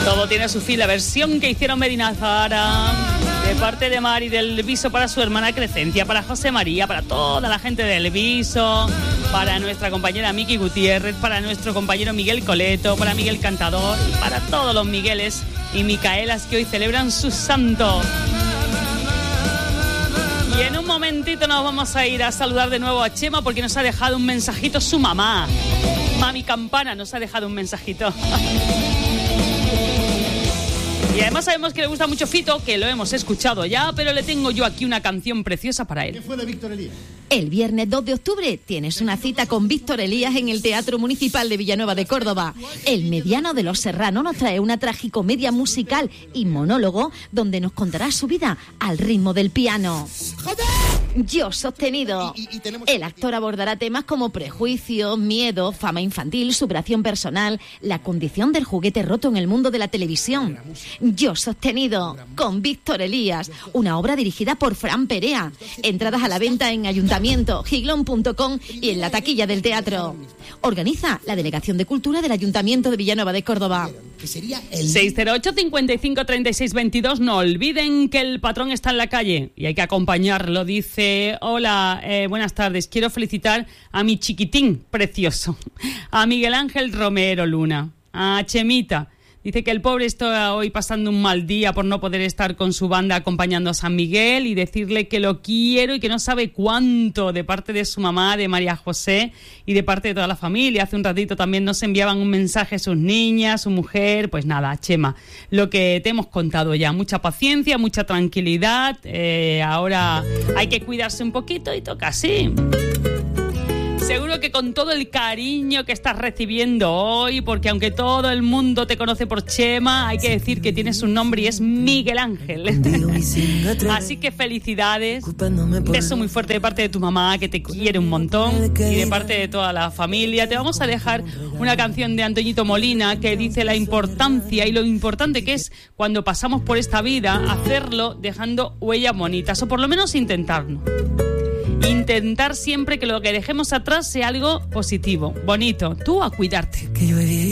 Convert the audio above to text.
Todo tiene su fin, la versión que hicieron Medina Zahara, de parte de Mari del Viso para su hermana Crescencia, para José María, para toda la gente del Viso, para nuestra compañera Miki Gutiérrez, para nuestro compañero Miguel Coleto, para Miguel Cantador y para todos los Migueles y Micaelas que hoy celebran su santo. Y en un momentito nos vamos a ir a saludar de nuevo a Chema porque nos ha dejado un mensajito su mamá. Mami Campana nos ha dejado un mensajito. Y además sabemos que le gusta mucho Fito, que lo hemos escuchado ya, pero le tengo yo aquí una canción preciosa para él. ¿Qué fue de Víctor Elías? El viernes 2 de octubre tienes una cita con Víctor Elías en el Teatro Municipal de Villanueva de Córdoba. El mediano de los Serranos nos trae una tragicomedia musical y monólogo donde nos contará su vida al ritmo del piano. Yo sostenido. El actor abordará temas como prejuicios, miedo, fama infantil, superación personal, la condición del juguete roto en el mundo de la televisión. Yo sostenido, con Víctor Elías, una obra dirigida por Fran Perea. Entradas a la venta en Ayuntamiento, giglón.com y en la taquilla del teatro. Organiza la Delegación de Cultura del Ayuntamiento de Villanueva de Córdoba. 608 55 36 22. No olviden que el patrón está en la calle y hay que acompañarlo. Dice: hola, buenas tardes, quiero felicitar a mi chiquitín precioso, a Miguel Ángel Romero Luna, a Chemita. Dice que el pobre está hoy pasando un mal día por no poder estar con su banda acompañando a San Miguel, y decirle que lo quiero y que no sabe cuánto, de parte de su mamá, de María José, y de parte de toda la familia. Hace un ratito también nos enviaban un mensaje sus niñas, su mujer. Pues nada, Chema, lo que te hemos contado ya, mucha paciencia, mucha tranquilidad, ahora hay que cuidarse un poquito y toca así. Seguro que con todo el cariño que estás recibiendo hoy, porque aunque todo el mundo te conoce por Chema, hay que decir que tienes un nombre y es Miguel Ángel. Así que felicidades. Un beso muy fuerte de parte de tu mamá, que te quiere un montón, y de parte de toda la familia. Te vamos a dejar una canción de Antoñito Molina que dice la importancia y lo importante que es cuando pasamos por esta vida, hacerlo dejando huellas bonitas, o por lo menos intentarlo. Intentar siempre que lo que dejemos atrás sea algo positivo, bonito. Tú a cuidarte.